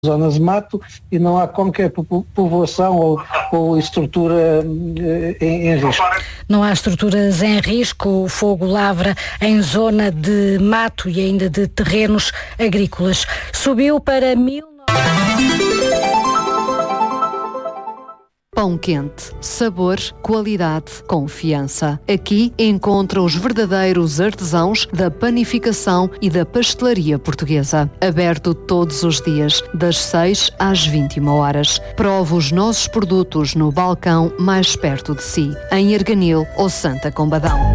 zonas de mato e não há qualquer povoação ou estrutura em risco. Não há estruturas em risco, o fogo lavra em zona de mato e ainda de terrenos agrícolas. Subiu para 1000. Pão quente, sabor, qualidade, confiança. Aqui encontra os verdadeiros artesãos da panificação e da pastelaria portuguesa. Aberto todos os dias, das 6 às 21 horas. Prove os nossos produtos no balcão mais perto de si, em Arganil ou Santa Combadão.